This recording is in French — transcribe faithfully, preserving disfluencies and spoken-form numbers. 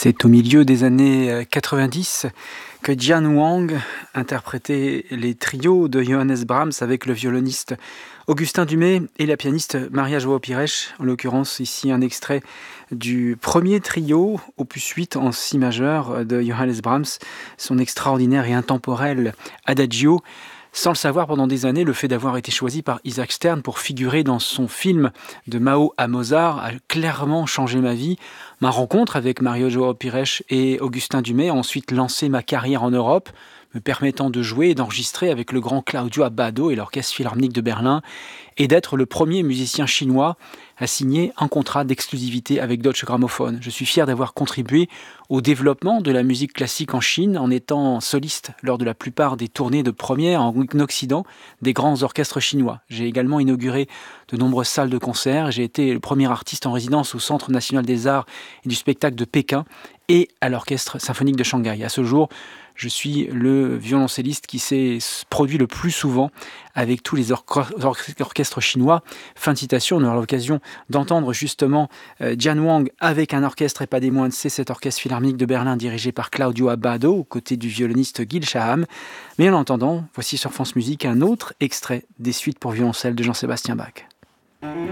C'est au milieu des années quatre-vingt-dix que Diane Wang interprétait les trios de Johannes Brahms avec le violoniste Augustin Dumay et la pianiste Maria João Pires. En l'occurrence, ici un extrait du premier trio, opus huit en si majeur de Johannes Brahms, son extraordinaire et intemporel Adagio. Sans le savoir, pendant des années, le fait d'avoir été choisi par Isaac Stern pour figurer dans son film de Mao à Mozart a clairement changé ma vie. Ma rencontre avec Maria João Pires et Augustin Dumay a ensuite lancé ma carrière en Europe, me permettant de jouer et d'enregistrer avec le grand Claudio Abbado et l'Orchestre Philharmonique de Berlin, et d'être le premier musicien chinois à signer un contrat d'exclusivité avec Deutsche Grammophon. Je suis fier d'avoir contribué au développement de la musique classique en Chine en étant soliste lors de la plupart des tournées de première en Occident des grands orchestres chinois. J'ai également inauguré de nombreuses salles de concert. J'ai été le premier artiste en résidence au Centre national des arts et du spectacle de Pékin et à l'Orchestre symphonique de Shanghai. À ce jour, je suis le violoncelliste qui s'est produit le plus souvent avec tous les or- or- orchestres chinois. Fin de citation, on aura l'occasion d'entendre justement euh, Diane Wang avec un orchestre et pas des moindres, c'est cet orchestre philharmonique de Berlin dirigé par Claudio Abbado aux côtés du violoniste Gil Shaham. Mais en attendant, voici sur France Musique un autre extrait des suites pour violoncelle de Jean-Sébastien Bach.